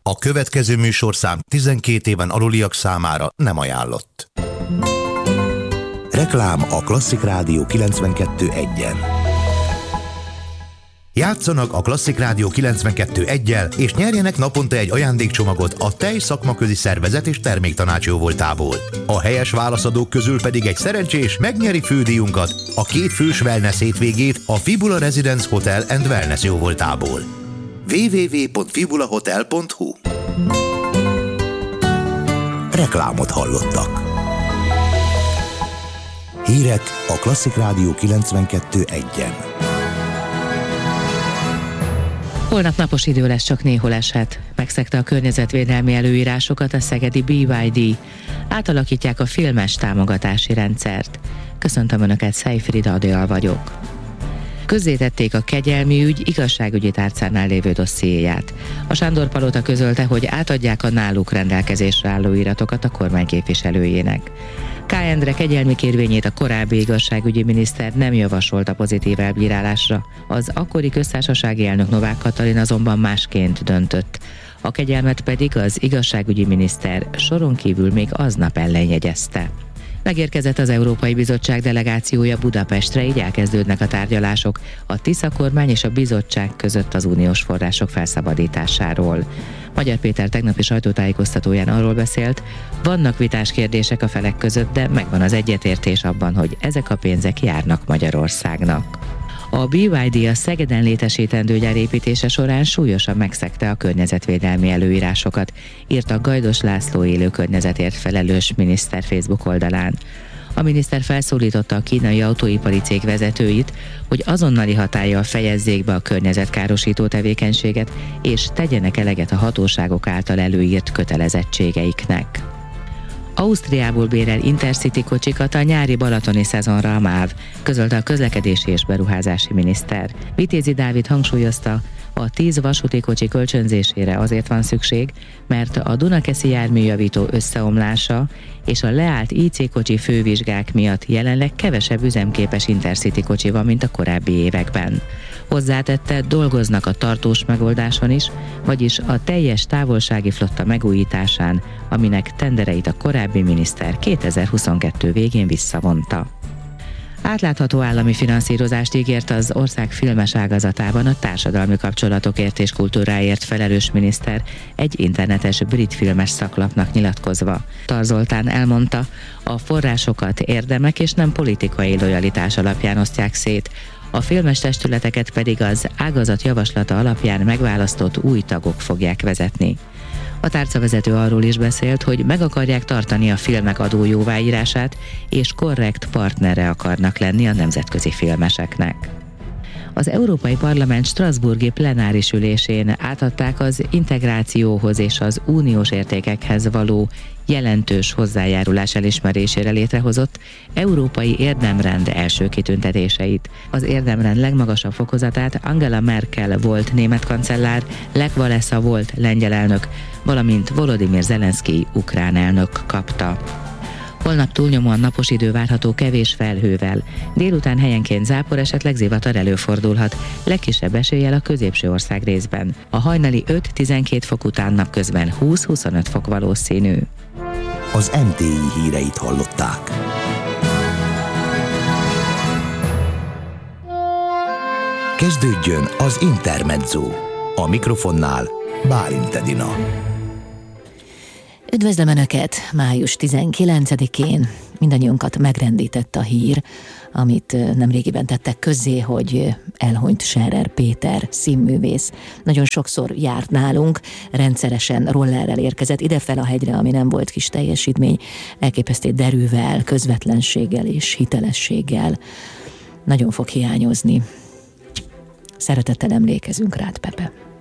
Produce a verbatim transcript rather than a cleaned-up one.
A következő műsorszám tizenkét éven aluliak számára nem ajánlott. Reklám a Klasszik Rádió kilencvenkettő egyen. Játszanak a Klasszik Rádió kilencvenkettő egyel, és nyerjenek naponta egy ajándékcsomagot a Tej szakmaközi szervezet és terméktanács jóvoltából. A helyes válaszadók közül pedig egy szerencsés megnyeri fődíjunkat, a két fős wellness hétvégét a Fibula Residence Hotel and Wellness jóvoltából. double-u double-u double-u pont fibula hotel pont hu. Reklámot hallottak. Hírek a Klasszik Rádió kilencvenkettő egyen. Holnap napos idő lesz, csak néhol eshet. Megszegte a környezetvédelmi előírásokat a szegedi bé vé dé. Átalakítják a filmes támogatási rendszert. Köszöntöm Önöket, Szejfrida Adél vagyok. Közzétették a kegyelmi ügy igazságügyi tárcánál lévő dossziéját. A Sándor Palota közölte, hogy átadják a náluk rendelkezésre álló iratokat a kormány képviselőjének. K. Endre kegyelmi kérvényét a korábbi igazságügyi miniszter nem javasolta pozitív elbírálásra. Az akkori köztársasági elnök Novák Katalin azonban másként döntött. A kegyelmet pedig az igazságügyi miniszter soron kívül még aznap ellenjegyezte. Megérkezett az Európai Bizottság delegációja Budapestre, így elkezdődnek a tárgyalások a Tisza kormány és a bizottság között az uniós források felszabadításáról. Magyar Péter tegnapi sajtótájékoztatóján arról beszélt, vannak vitás kérdések a felek között, de megvan az egyetértés abban, hogy ezek a pénzek járnak Magyarországnak. A bé vé dé a Szegeden létesítendő gyár építése során súlyosan megszegte a környezetvédelmi előírásokat, írta Gajdos László élő környezetért felelős miniszter Facebook oldalán. A miniszter felszólította a kínai autóipari cég vezetőit, hogy azonnali hatállyal fejezzék be a környezetkárosító tevékenységet, és tegyenek eleget a hatóságok által előírt kötelezettségeiknek. Ausztriából bérel Intercity kocsikat a nyári balatoni szezonra a MÁV, közölte a közlekedési és beruházási miniszter. Vitézi Dávid hangsúlyozta, a tíz vasúti kocsi kölcsönzésére azért van szükség, mert a Dunakeszi járműjavító összeomlása és a leállt í cé kocsi fővizsgák miatt jelenleg kevesebb üzemképes Intercity kocsi van, mint a korábbi években. Hozzátette, dolgoznak a tartós megoldáson is, vagyis a teljes távolsági flotta megújításán, aminek tendereit a korábbi miniszter kétezer-huszonkettő végén visszavonta. Átlátható állami finanszírozást ígért az ország filmes ágazatában a társadalmi kapcsolatokért és kultúráért felelős miniszter egy internetes brit filmes szaklapnak nyilatkozva. Tar Zoltán elmondta, a forrásokat érdemek és nem politikai lojalitás alapján osztják szét, a filmes testületeket pedig az ágazat javaslata alapján megválasztott új tagok fogják vezetni. A tárcavezető arról is beszélt, hogy meg akarják tartani a filmek adójóváírását, és korrekt partnere akarnak lenni a nemzetközi filmeseknek. Az Európai Parlament strasbourgi plenáris ülésén átadták az integrációhoz és az uniós értékekhez való jelentős hozzájárulás elismerésére létrehozott Európai Érdemrend első kitüntetéseit. Az érdemrend legmagasabb fokozatát Angela Merkel volt német kancellár, Lech Walesa volt lengyel elnök, valamint Volodymyr Zelenszkij ukrán elnök kapta. Holnap túlnyomóan napos idő várható kevés felhővel. Délután helyenként zápor, esetleg zivatar előfordulhat, legkisebb eséllyel a középső ország részben. A hajnali öt-tizenkét fok után napközben húsz-huszonöt fok valószínű. Az em té i híreit hallották. Kezdődjön az Intermezzo. A mikrofonnál Bálint Edina. Üdvözlöm Önöket! május tizenkilencedikén mindannyiunkat megrendített a hír, amit nemrégiben tettek közzé, hogy elhunyt Scherer Péter színművész. Nagyon sokszor járt nálunk, rendszeresen rollerrel érkezett ide fel a hegyre, ami nem volt kis teljesítmény, elképesztő derűvel, közvetlenséggel és hitelességgel. Nagyon fog hiányozni. Szeretettel emlékezünk rád, Pepe.